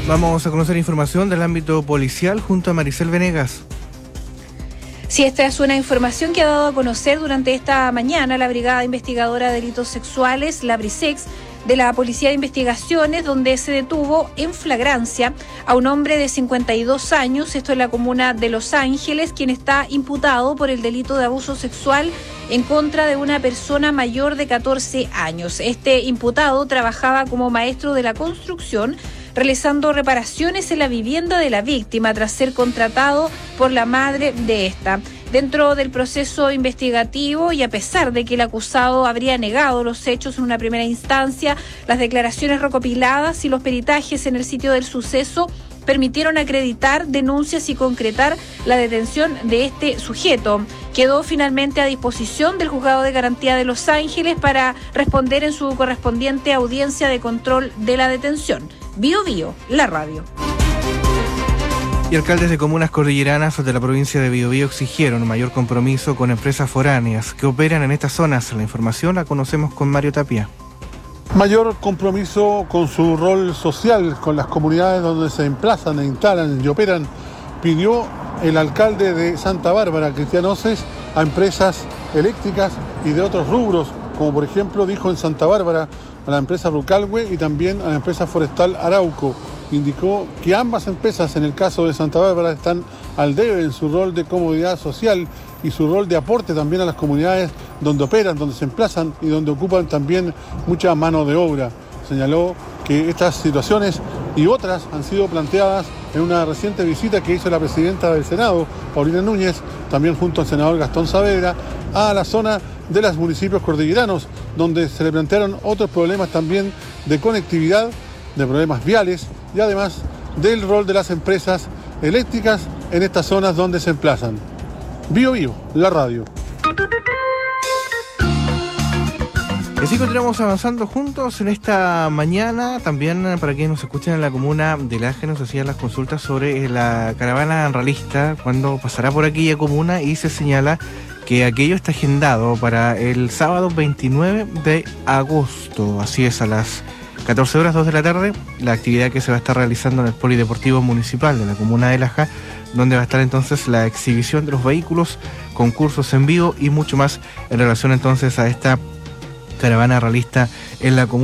Vamos a conocer información del ámbito policial junto a Maricel Venegas. Sí, esta es una información que ha dado a conocer durante esta mañana la Brigada Investigadora de Delitos Sexuales, la BRISEX, de la Policía de Investigaciones, donde se detuvo en flagrancia a un hombre de 52 años, esto en la comuna de Los Ángeles, quien está imputado por el delito de abuso sexual en contra de una persona mayor de 14 años. Este imputado trabajaba como maestro de la construcción, realizando reparaciones en la vivienda de la víctima tras ser contratado por la madre de esta. Dentro del proceso investigativo, y a pesar de que el acusado habría negado los hechos en una primera instancia, las declaraciones recopiladas y los peritajes en el sitio del suceso permitieron acreditar denuncias y concretar la detención de este sujeto. Quedó finalmente a disposición del Juzgado de Garantía de Los Ángeles para responder en su correspondiente audiencia de control de la detención. Bío Bío, la radio. Y alcaldes de comunas cordilleranas de la provincia de Biobío exigieron mayor compromiso con empresas foráneas que operan en estas zonas. La información la conocemos con Mario Tapia. Mayor compromiso con su rol social, con las comunidades donde se emplazan, e instalan y operan, pidió el alcalde de Santa Bárbara, Cristian Oces, a empresas eléctricas y de otros rubros, como por ejemplo dijo en Santa Bárbara a la empresa Rucalhue y también a la empresa forestal Arauco. Indicó que ambas empresas, en el caso de Santa Bárbara, están al debe en su rol de comodidad social y su rol de aporte también a las comunidades donde operan, donde se emplazan y donde ocupan también mucha mano de obra. Señaló que estas situaciones y otras han sido planteadas en una reciente visita que hizo la presidenta del Senado, Paulina Núñez, también junto al senador Gastón Saavedra, a la zona de los municipios cordilleranos, donde se le plantearon otros problemas también de conectividad, de problemas viales y además del rol de las empresas eléctricas en estas zonas donde se emplazan. Bío Bío, la radio. Y así continuamos avanzando juntos en esta mañana. También para quienes nos escuchan en la comuna de Laje nos hacían las consultas sobre la caravana realista, cuando pasará por aquella comuna, y se señala que aquello está agendado para el sábado 29 de agosto. Así es, a las 14 horas 2 de la tarde, la actividad que se va a estar realizando en el Polideportivo Municipal de la comuna de Laja, donde va a estar entonces la exhibición de los vehículos, concursos en vivo y mucho más en relación entonces a esta caravana realista en la comuna.